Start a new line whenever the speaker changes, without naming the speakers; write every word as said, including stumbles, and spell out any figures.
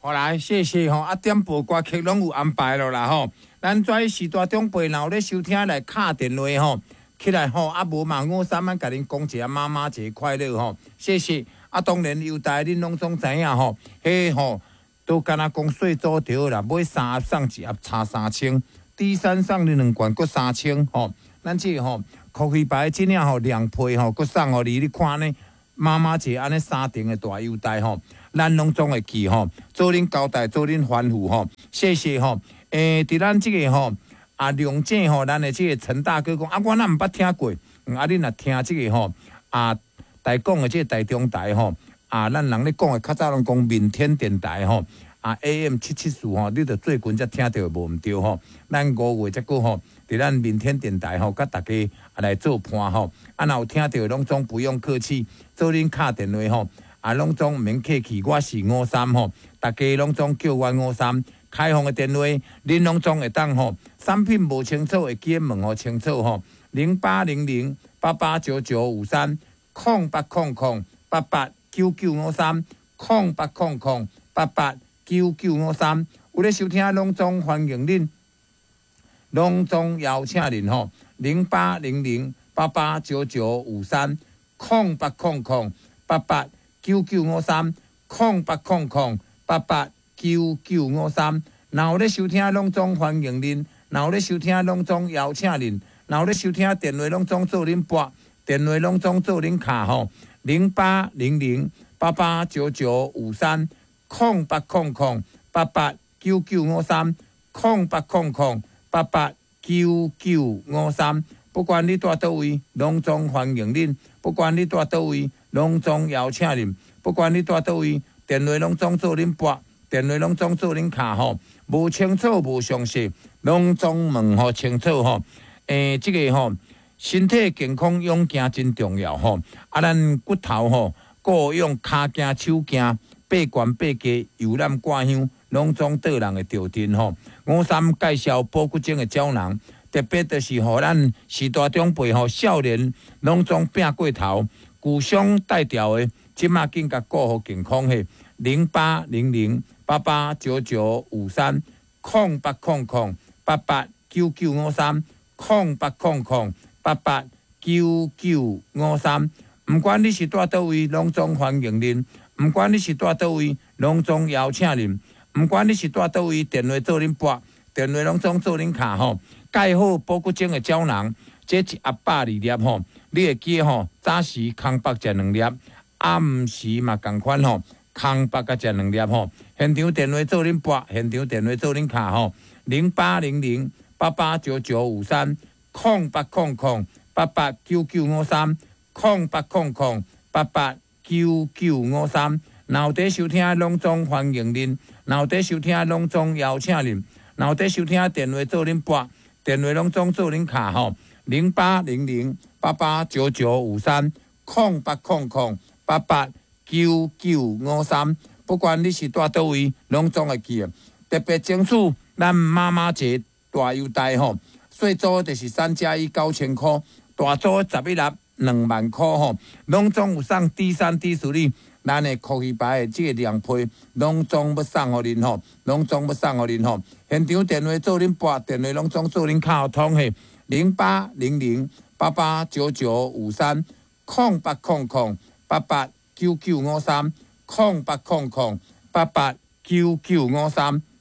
好来，谢谢吼，啊点播歌曲拢有安排了啦吼。咱跩时代长辈若有咧收听来敲电话吼，起来吼，啊无嘛五三万甲恁讲一下妈妈节快乐吼，谢谢。啊当然优待恁拢总知影吼，迄吼都敢若讲细组条啦，买三盒送一盒差三千，第三送你两罐搁三千吼。咱即个吼，咖啡牌即领吼两配吼，搁送互你，你看呢？妈妈节安尼三重的大优待吼，咱拢总会记吼，做恁交代，做恁吩咐吼，谢谢吼。诶，伫咱即个吼啊，龙井吼，咱的即个陈大哥讲啊，我哪毋捌听过，啊，恁若听即个吼啊，台讲的即个台中台吼啊，咱人咧讲的较早拢讲明天电台吼啊 ，A M 七七四吼，你着最近才听到无毋对吼，咱五月才过吼。伫咱明天电台吼，甲大家来做伴吼，啊，若有听到拢总不用客气，做恁敲电话吼，啊，拢总毋免客气，我是五三吼，大家拢总叫我五三，开放的电话，恁拢总会当吼，产品无清楚会记问吼清楚吼，零八零零八八九九五三，空八空空八八九九五三，空八空空八八九九五三，有咧收听拢总欢迎恁。隆重邀请您吼，零八零零八八九九五三，空八空空八八九九五三，空八空空八八九九五三。若有咧收听隆重欢迎您，若有咧收听隆重邀请您，若有咧收听电话隆重做恁拨，电话隆重做恁卡吼，零八零零八八九九五三，空八空空八八九九五三，空八空空。八八九九五三，不管你住倒位，拢总欢迎恁；不管你住倒位，拢总邀请恁；不管你住倒位，电话拢总做恁拨，电话拢总做恁卡吼。无清楚无详细，拢总问吼清楚吼。诶，即、这个吼，身体健康勇健真重要吼。啊，咱骨头吼，各用骹行、手行，八悬八低，游览挂香。拢总倒人的着阵吼，五三介绍保骨精的胶囊，特别就是互咱时代长辈吼少年拢总拼过头，骨伤带调的，即马紧甲顾好健康嘿，零八零零八八九九五三，空八空空八八九九五三，空八空空八八九九五三。毋管你是住倒位，拢总欢迎恁；毋管你是住倒位，拢总邀请恁。毋管你是住倒位，电话做恁拨，电话拢总做恁卡吼。盖好保骨精的胶囊，这一盒百二粒吼，你会记吼，早时空白食两粒，暗时嘛共款吼，空白甲食两粒吼。现场电话做恁拨，现场电话做恁卡吼，零八零零八八九九五三，空八空空八八九九五三，空八空空八八九九五三。若有伫收听拢总欢迎恁，若有伫收听拢总邀请恁，若有伫收听电话做恁拨，电话拢总做恁卡吼，零八零零八八九九五三，空八空空八八九九五三。不管你是住倒位，拢总会记。特别争取咱妈妈节大优待吼，细组就是三加一九千块，大组十一粒两万块吼，拢总有送 D 三 D 四哩。咱的科技牌的即个量配，拢总要送互恁吼，拢总要送互恁吼。现场电话做恁拨，电话拢总做恁卡通嘿，零八零零八八九九五三，空八空空八八九九五三，空八空空八八九九五三。